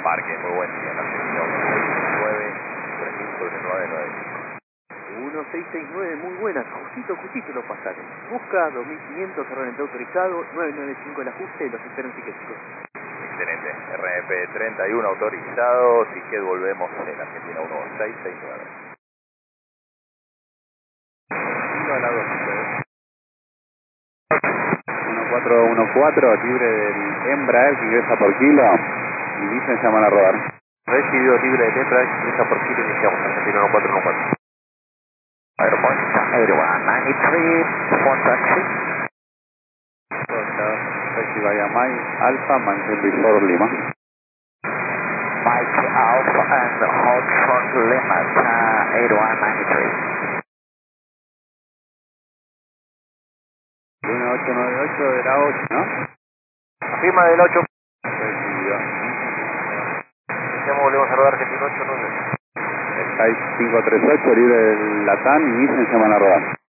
Parque, muy buen día, Argentina 1669, muy buenas, justito lo pasaron. Busca 2500, arrendamiento autorizado, 995 el ajuste, los espero en ticket, chicos. Excelente, RNP 31 autorizado, ticket volvemos en Argentina 1669. Kilo a la 2, 1414, libre del Embraer que ingresa por kilo y dicen se llaman a rodar. Recibido libre de letra, ingresa por kilo, iniciamos Argentina 1414. Airport 8193, for taxi. Taxi vaya Mike Alpha, Mike before Lima. Mike Alpha and hold for Lima, 8193. 1898 de la 8, ¿no? Firma del 8. Recibido. Iniciamos, volvemos a rodar Argentina 89. Sky 538, libre del Latam y dicen se llaman a rodar.